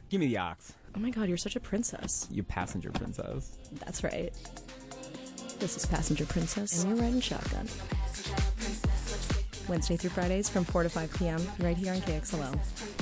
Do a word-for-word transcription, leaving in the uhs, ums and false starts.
Give me the ox. Oh my god, you're such a princess. You passenger princess. That's right. This is Passenger Princess, and you're riding shotgun. Wednesday through Fridays from four to five p.m. right here on K X L L.